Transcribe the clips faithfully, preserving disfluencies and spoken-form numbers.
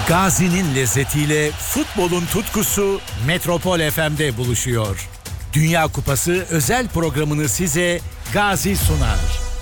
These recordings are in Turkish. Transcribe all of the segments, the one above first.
Gazi'nin lezzetiyle futbolun tutkusu Metropol F M'de buluşuyor. Dünya Kupası özel programını size Gazi sunar.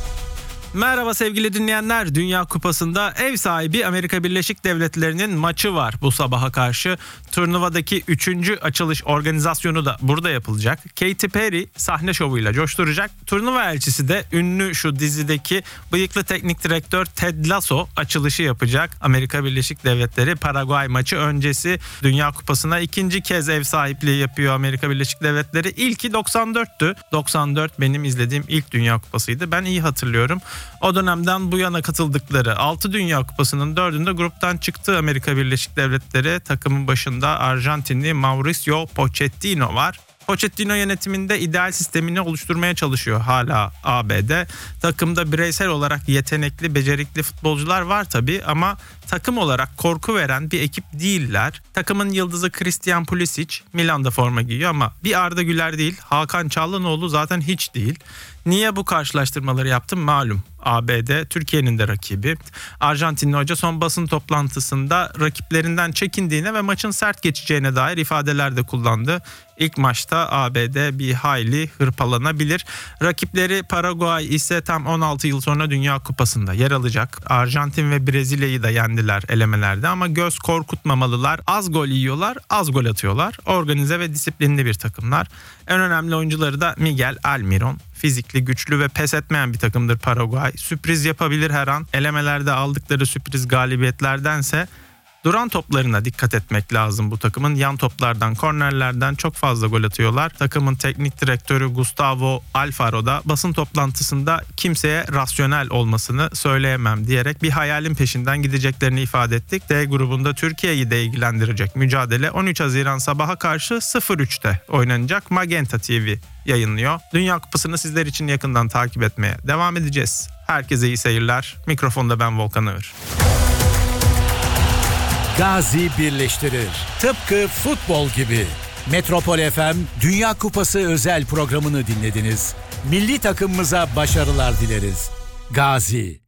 Merhaba sevgili dinleyenler. Dünya Kupası'nda ev sahibi Amerika Birleşik Devletleri'nin maçı var bu sabaha karşı. Turnuvadaki üçüncü açılış organizasyonu da burada yapılacak. Katy Perry sahne şovuyla coşturacak. Turnuva elçisi de ünlü şu dizideki bıyıklı teknik direktör Ted Lasso açılışı yapacak. Amerika Birleşik Devletleri Paraguay maçı öncesi Dünya Kupası'na ikinci kez ev sahipliği yapıyor Amerika Birleşik Devletleri. İlki doksan dörttü. doksan dört benim izlediğim ilk Dünya Kupası'ydı. Ben iyi hatırlıyorum. O dönemden bu yana katıldıkları altı Dünya Kupası'nın dördünde gruptan çıktı Amerika Birleşik Devletleri. Takımın başında Arjantinli Mauricio Pochettino var. Pochettino yönetiminde ideal sistemini oluşturmaya çalışıyor hala A B D. Takımda bireysel olarak yetenekli, becerikli futbolcular var tabii ama takım olarak korku veren bir ekip değiller. Takımın yıldızı Christian Pulisic Milan'da forma giyiyor ama bir Arda Güler değil, Hakan Çalhanoğlu zaten hiç değil. Niye bu karşılaştırmaları yaptım malum. A B D Türkiye'nin de rakibi. Arjantinli hoca son basın toplantısında rakiplerinden çekindiğine ve maçın sert geçeceğine dair ifadeler de kullandı. İlk maçta A B D bir hayli hırpalanabilir. Rakipleri Paraguay ise tam on altı yıl sonra Dünya Kupası'nda yer alacak. Arjantin ve Brezilya'yı da yendiler elemelerde ama göz korkutmamalılar. Az gol yiyorlar, az gol atıyorlar. Organize ve disiplinli bir takımlar. En önemli oyuncuları da Miguel Almiron. Fizikli, güçlü ve pes etmeyen bir takımdır Paraguay. Sürpriz yapabilir her an. Elemelerde aldıkları sürpriz galibiyetlerdense duran toplarına dikkat etmek lazım bu takımın. Yan toplardan, kornerlerden çok fazla gol atıyorlar. Takımın teknik direktörü Gustavo Alfaro da basın toplantısında kimseye rasyonel olmasını söyleyemem diyerek bir hayalin peşinden gideceklerini ifade ettik. D grubunda Türkiye'yi de ilgilendirecek mücadele on üç Haziran sabaha karşı sıfır üçte oynanacak. Magenta T V yayınlıyor. Dünya Kupası'nı sizler için yakından takip etmeye devam edeceğiz. Herkese iyi seyirler. Mikrofonda ben Volkan Ağır. Gazi birleştirir. Tıpkı futbol gibi. Metropol F M Dünya Kupası özel programını dinlediniz. Milli takımımıza başarılar dileriz. Gazi.